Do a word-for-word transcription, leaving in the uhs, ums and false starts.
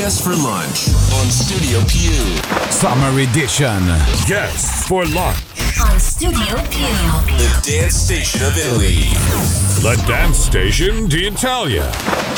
Guests for lunch on Studio Più. Summer edition. Guests for lunch on Studio Più. The dance station of Italy. The dance station d'Italia.